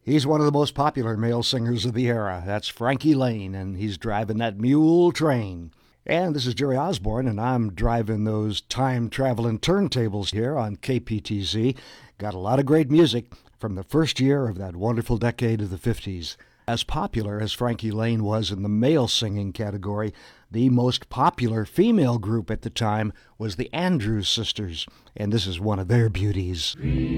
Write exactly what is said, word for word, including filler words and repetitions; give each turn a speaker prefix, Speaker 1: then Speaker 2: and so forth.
Speaker 1: He's one of the most popular male singers of the era. That's Frankie Laine, and he's driving that mule train. And this is Jerry Osborne, and I'm driving those time-traveling turntables here on K P T Z. Got a lot of great music from the first year of that wonderful decade of the fifties. As popular as Frankie Laine was in the male singing category, the most popular female group at the time was the Andrews Sisters, and this is one of their beauties.